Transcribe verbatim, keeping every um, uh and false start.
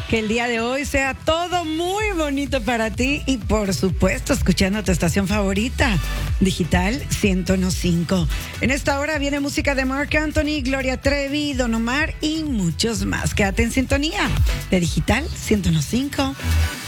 Que el día de hoy sea todo muy bonito para ti y por supuesto escuchando tu estación favorita, Digital ciento uno punto cinco. En esta hora viene música de Marc Anthony, Gloria Trevi, Don Omar y muchos más. Quédate en sintonía de Digital ciento uno punto cinco.